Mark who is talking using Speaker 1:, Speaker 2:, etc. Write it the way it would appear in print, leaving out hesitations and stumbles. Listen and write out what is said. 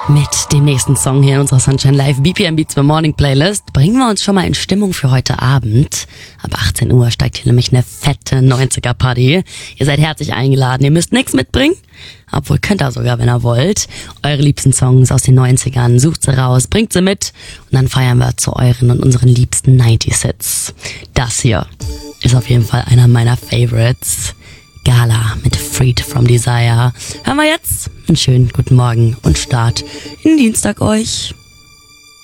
Speaker 1: Mit dem nächsten Song hier in unserer Sunshine Live BPM Beats My Morning Playlist bringen wir uns schon mal in Stimmung für heute Abend. Ab 18 Uhr steigt hier nämlich eine fette 90er Party. Ihr seid herzlich eingeladen, ihr müsst nichts mitbringen. Obwohl könnt ihr sogar, wenn ihr wollt. Eure liebsten Songs aus den 90ern, sucht sie raus, bringt sie mit und dann feiern wir zu euren und unseren liebsten 90s-Hits. Das hier ist auf jeden Fall einer meiner Favorites. Gala mit Freed from Desire. Hören wir jetzt einen schönen guten Morgen und Start in den Dienstag euch.